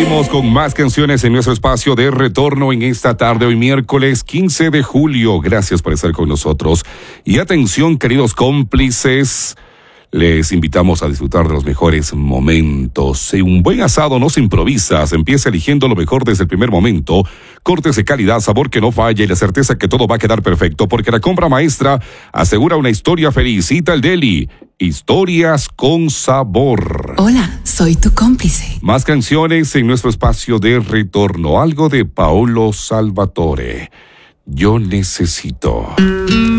Seguimos con más canciones en nuestro espacio de retorno en esta tarde, hoy miércoles 15 de julio. Gracias por estar con nosotros. Y atención, queridos cómplices, les invitamos a disfrutar de los mejores momentos. Un buen asado no se improvisa, se empieza eligiendo lo mejor desde el primer momento. Cortes de calidad, sabor que no falla y la certeza que todo va a quedar perfecto, porque la compra maestra asegura una historia feliz. Cita el Deli. Historias con sabor. Hola, soy tu cómplice. Más canciones en nuestro espacio de retorno. Algo de Paolo Salvatore. Yo necesito.